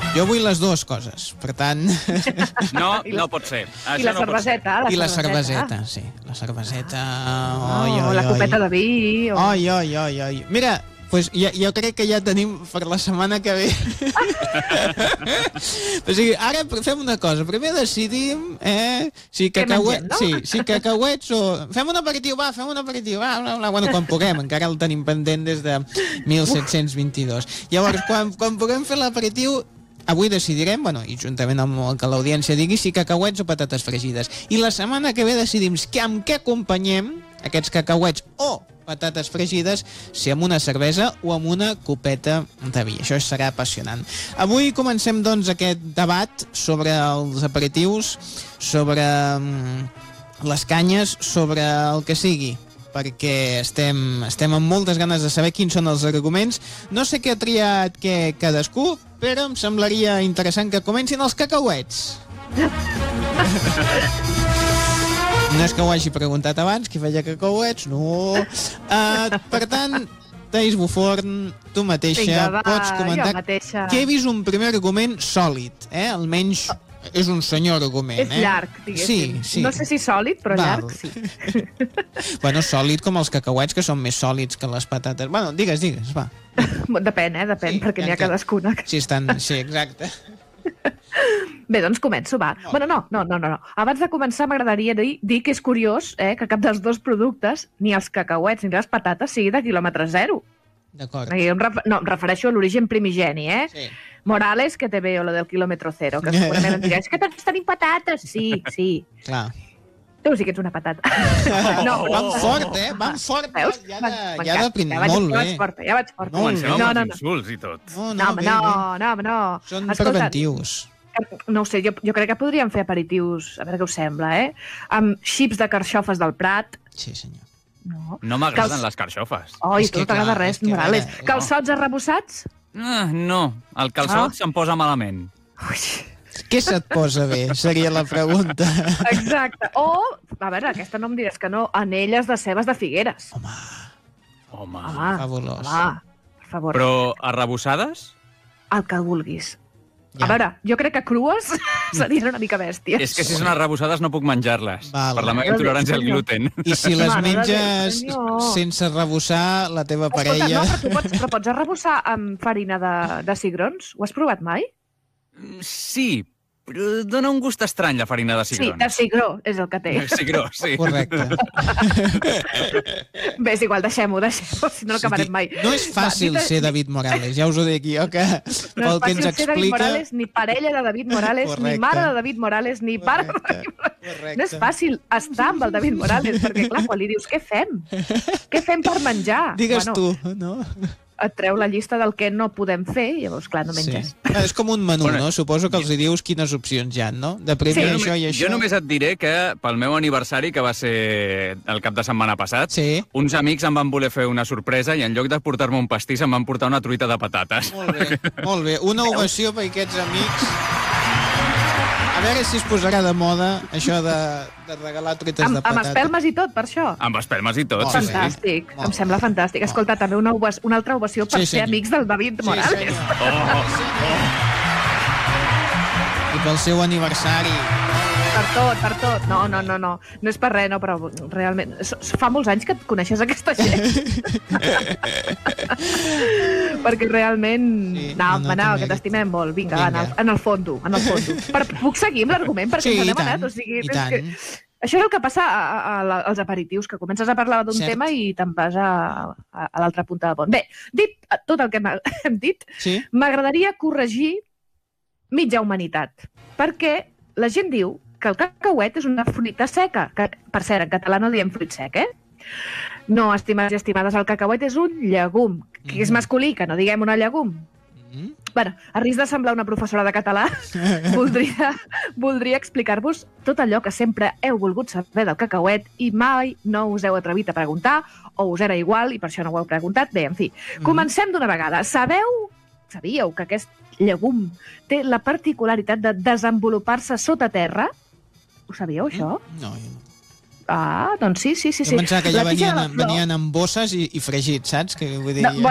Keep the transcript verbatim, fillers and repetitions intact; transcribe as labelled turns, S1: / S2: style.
S1: Jo vull les dues coses, per tant...
S2: No, no pot ser.
S3: I la cerveseta.
S1: I la cerveseta, sí. La cerveseta...
S3: O la copeta de vi.
S1: Oi, oi, oi, oi. Mira, pues ja, jo crec que ja tenim per la setmana que ve. O sigui, ara fem una cosa. Primer decidim eh, si, cacauet,
S3: mengem, no?
S1: sí, si cacauets o... Fem un aperitiu, va, fem un aperitiu, va, bla, bla. Bueno, quan puguem, encara el tenim pendent des de mil set-cents vint-i-dos. Llavors, quan, quan puguem fer l'aperitiu, avui decidirem, bueno, i juntament amb el que l'audiència digui, si cacauets o patates fregides. I la setmana que ve decidim que amb què acompanyem aquests cacauets o patates fregides, si amb una cervesa o amb una copeta de vi. Això serà apassionant. Avui comencem, doncs, aquest debat sobre els aperitius, sobre um, les canyes, sobre el que sigui, perquè estem, estem amb moltes ganes de saber quins són els arguments. No sé què ha triat què cadascú, però em semblaria interessant que comencin els cacauets. No és que ho hagi preguntat abans, qui feia cacauets, no. Uh, per tant, Thaís Buforn, tu mateixa,
S3: Vinga, va,
S1: pots comentar
S3: jo mateixa.
S1: que he vist un primer argument sòlid, eh? Almenys és un senyor argument,
S3: És
S1: eh?
S3: llarg, diguéssim.
S1: Sí, sí.
S3: No sé si sòlid, però
S1: Val.
S3: llarg, sí.
S1: Bueno, sòlid com els cacauets, que són més sòlids que les patates. Bueno, digues, digues, va.
S3: Depèn, eh? Depèn,
S1: Sí,
S3: perquè n'hi ha
S1: ja entenc.
S3: cadascuna.
S1: Sí, estan... Sí, exacte.
S3: Bé, doncs començo, va.
S1: No.
S3: Bueno, no, no, no, no. Abans de començar m'agradaria dir, dir que és curiós eh, que cap dels dos productes, ni els cacauets ni les patates, sigui de quilòmetre zero.
S1: D'acord.
S3: Jo em, ref... no, em refereixo a l'origen primigeni, eh?
S1: Sí.
S3: Morales, que te veo lo del quilòmetre zero, que segurament em diràs, és que tots tenim patates. Sí, sí.
S1: Clar.
S3: Tu sí que ets una patata.
S1: No, van fort, eh? Van fort.
S3: Veus?
S1: Ja de,
S3: M'encanta.
S1: ja de primer.
S3: Ja vaig,
S1: Molt
S3: ja vaig
S1: bé.
S3: forta, ja vaig forta.
S1: Molt
S2: Comencem
S1: bé.
S2: amb
S3: No,
S2: els
S3: no, no.
S2: insults i tot.
S1: No,
S3: No,
S1: no,
S3: home,
S1: bé,
S3: no,
S1: bé.
S3: no, home, no.
S1: Són
S3: Escolta,
S1: preventius.
S3: no ho sé, jo, jo crec que podríem fer aperitius, a veure què us sembla, eh? Amb xips de carxofes del Prat.
S1: Sí, senyor.
S3: No.
S2: No m'agraden
S3: Cals-
S2: les carxofes.
S3: Oi,
S1: És
S3: tu
S1: que
S3: no t'agrada
S1: clar,
S3: res,
S1: és que
S3: Morales.
S1: ara-
S3: Calçots arrebossats?
S2: Ah, no, el calçot
S3: Ah.
S2: se'm posa malament.
S3: Ui,
S1: Què se't posa bé? Seria la pregunta.
S3: exacte. O, a veure, aquesta no em diràs que no, anelles de cebes de Figueres.
S1: Home,
S2: Home.
S3: Home,
S1: fabulós.
S3: home, per favor,
S2: Però arrebossades?
S3: el que vulguis.
S1: Ja.
S3: A veure, jo crec que crues serien una mica bèsties.
S2: És que si són arrebossades no puc menjar-les.
S1: Val.
S2: Per la meva intolerància al gluten.
S1: I si les
S3: Mare de
S1: menges
S3: Déu, senyor.
S1: sense arrebossar la teva
S3: Escolta,
S1: parella...
S3: no, però tu pots, però pots arrebossar amb farina de, de cigrons? Ho has provat mai?
S2: Sí, però dona un gust estrany la farina de
S3: Sí,
S2: cigrons.
S3: de cigró és el que té.
S2: Cigró, sí.
S1: Correcte.
S3: Bé, és igual, deixem-ho, deixem-ho, si no no acabarem mai.
S1: No és fàcil
S3: Va, dit-
S1: ser David Morales, ja us ho dic jo, que pel
S3: No és
S1: que ens
S3: fàcil ser David
S1: explica...
S3: Morales, ni parella de David Morales,
S1: Correcte.
S3: ni mare de David Morales, ni pare de
S1: Correcte,
S3: David Morales.
S1: correcte.
S3: No és fàcil estar amb el David Morales, perquè, clar, quan li dius, què fem? Què fem per menjar?
S1: Digues
S3: bueno,
S1: tu, no?
S3: Et treu la llista del que no podem fer i llavors, clar, no menges.
S1: Sí. És com un menú,
S2: Bueno,
S1: no? Suposo que els hi dius quines opcions hi ha, no? De primer
S3: Sí.
S1: això i això...
S2: Jo només et diré que pel meu aniversari, que va ser el cap de setmana passat,
S1: Sí.
S2: uns amics em van voler fer una sorpresa i en lloc de portar-me un pastís em van portar una truita de patates.
S1: Molt bé, molt bé. Una ovació per aquests amics. A veure si es posarà de moda això de, de regalar truites
S3: Amb,
S1: de
S3: amb
S1: patata.
S3: espelmes i tot, per això.
S2: Amb espelmes i tot,
S1: Molt
S2: sí,
S1: bé.
S2: sí.
S3: Fantàstic,
S1: Molt
S3: em sembla fantàstic. Escolta, també una, ovació, una altra ovació per
S1: Sí,
S3: ser
S1: senyor.
S3: amics del David
S1: Sí,
S3: Morales.
S1: senyor.
S2: Oh,
S1: I pel seu aniversari.
S3: Per tot, per tot. No, no, no, no. No és per res, no, però realment... s- s- Fa molts anys que et coneixes aquesta gent. Perquè realment...
S1: Sí,
S3: no,
S1: no, no
S3: no,
S1: té
S3: no,
S1: mèrit.
S3: que t'estimem molt. Vinga, va, en el,
S1: Vinga.
S3: en el fondo, en el fondo. Per, puc seguir amb l'argument? Perquè
S1: Sí,
S3: ens
S1: i
S3: n'hem
S1: tant,
S3: anat. O sigui,
S1: i
S3: és
S1: tant.
S3: Que... Això és el que passa a, a, a, la- als aperitius, que comences a parlar d'un
S1: Cert.
S3: tema i te'n vas a, a, a l'altra punta del pont. Bé, dit tot el que m'ha- hem dit,
S1: Sí?
S3: m'agradaria corregir mitja humanitat, perquè la gent diu que el cacauet és una fruita seca, que, per cert, en català no diem fruit sec, eh? No, estimats i estimades, el cacauet és un llegum, que és
S1: Mhm.
S3: masculí, que no diguem una llegum.
S1: Mm?
S3: Bueno, a risc de semblar una professora de català, voldria, voldria explicar-vos tot allò que sempre heu volgut saber del cacauet i mai no us heu atrevit a preguntar, o us era igual i per això no ho heu preguntat. Bé, en fi, comencem d'una vegada. Sabeu, sabíeu que aquest llegum té la particularitat de desenvolupar-se sota terra? Ho sabíeu, això?
S1: No, jo no.
S3: Ah, doncs sí, sí, sí.
S1: Jo pensava que ja
S3: La tija de
S1: venien,
S3: la flor-
S1: venien amb bosses i, i fregits, saps? Que vull dir,
S3: No,